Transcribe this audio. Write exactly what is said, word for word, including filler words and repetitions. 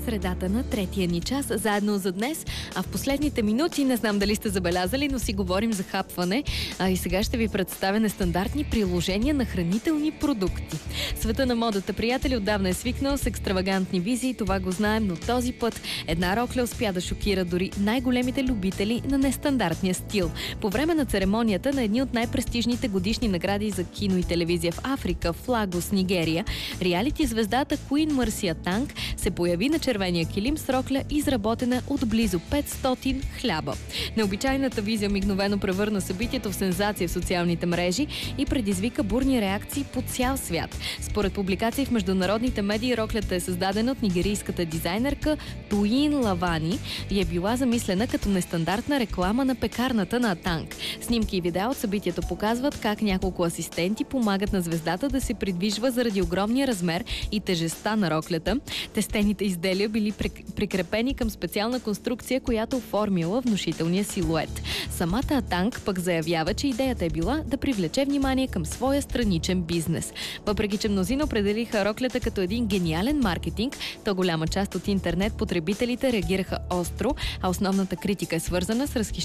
средата на третия ни час, заедно за днес. А в последните минути, не знам дали сте забелязали, но си говорим за хапване. А и сега ще ви представя нестандартни приложения на хранителни продукти. Света на модата, приятели, отдавна е свикнал с екстравагантни визии, това го знаем, но този път една рокля успя да шокира дори най-големите любители на нестандартния стил. По време на церемонията на едни от най-престижните годишни награди за кино и телевизия в Африка, в Лагос, Нигерия, реалити звездата Куин Марсия Танг се появи на червения килим с рокля, изработена от близо петстотин хляба. Необичайната визия мигновено превърна събитието в сензация в социалните мрежи и предизвика бурни реакции по цял свят. Според публикации в международните медии, роклята е създадена от нигерийската дизайнерка Туин Лавани и е била замислена като нестандартна реклама на пекарната на Танг. Снимки и видеа от събитието показват как няколко асистенти помагат на звездата да се придвижва заради огромния размер и тежестта на роклята. Тестените изделия били прикрепени към специална конструкция, която оформила внушителния силует. Самата Танг пък заявява, че идеята е била да привлече внимание към своя страничен бизнес. Въпреки че мнозина определиха роклята като един гениален маркетинг, то голяма част от интернет потребителите реагираха остро, а основната критика е свързана с разхищението